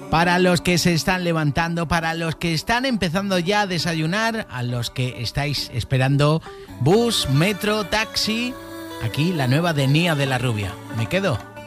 Para los que se están levantando, para los que están empezando ya a desayunar, a los que estáis esperando bus, metro, taxi, aquí la nueva de Nia de la Rubia. Me quedo